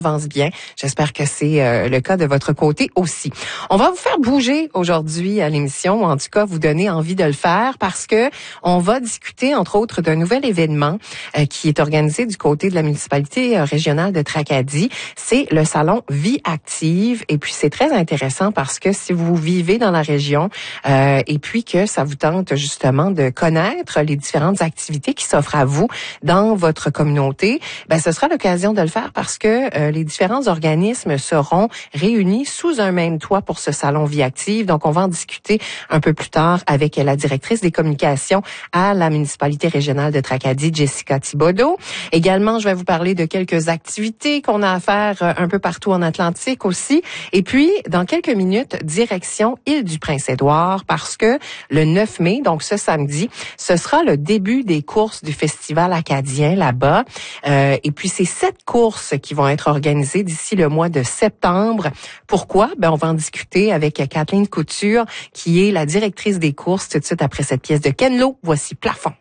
avance bien. J'espère que c'est le cas de votre côté aussi. On va vous faire bouger aujourd'hui à l'émission, ou en tout cas vous donner envie de le faire parce que on va discuter entre autres d'un nouvel événement qui est organisé du côté de la municipalité régionale de Tracadie. C'est le salon Vie active et puis c'est très intéressant parce que si vous vivez dans la région et puis que ça vous tente justement de connaître les différentes activités qui s'offrent à vous dans votre communauté, ben ce sera l'occasion de le faire parce que les différents organismes seront réunis sous un même toit pour ce salon Vie active. Donc, on va en discuter un peu plus tard avec la directrice des communications à la municipalité régionale de Tracadie, Jessica Thibodeau. Également, je vais vous parler de quelques activités qu'on a à faire un peu partout en Atlantique aussi. Et puis, dans quelques minutes, direction Île-du-Prince-Édouard parce que le 9 mai, donc ce samedi, ce sera le début des courses du Festival acadien là-bas. Et puis, c'est 7 courses qui vont être organisées d'ici le mois de septembre. Pourquoi? Ben, on va en discuter avec Kathleen Couture, qui est la directrice des courses tout de suite après cette pièce de Ken Lo. Voici Plafond.